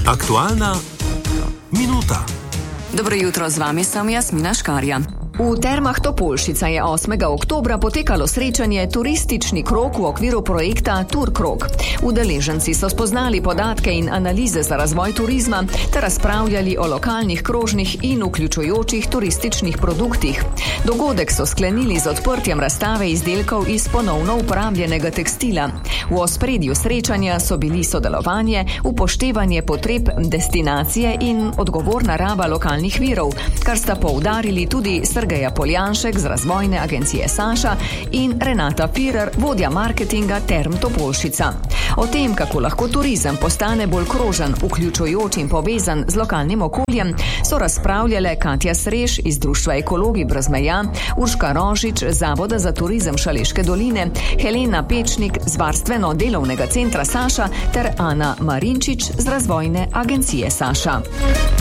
Aktualna minuta. Dobro jutro, z vami sem Jasmina Škarja. V Termah Topolšica je 8. oktobra potekalo srečanje Turistični krog v okviru projekta Turkrog. Udeleženci so spoznali podatke in analize za razvoj turizma ter razpravljali o lokalnih, krožnih in vključujočih turističnih produktih. Dogodek so sklenili z odprtjem razstave izdelkov iz ponovno uporabljenega tekstila. V ospredju srečanja so bili sodelovanje, upoštevanje potreb destinacije in odgovorna raba lokalnih virov, kar sta poudarili tudi Sergeja Poljanšek z Razvojne agencije Saša in Renata Firer, vodja marketinga Term Topolšica. O tem, kako lahko turizem postane bolj krožen, vključujoč in povezan z lokalnim okoljem, so razpravljale Katja Sreš iz Društva Ekologi brez meja, Urška Rožič z Zavoda za turizem Šaleške doline, Helena Pečnik z Varstveno-delovnega centra Saša ter Ana Marinčič z Razvojne agencije Saša.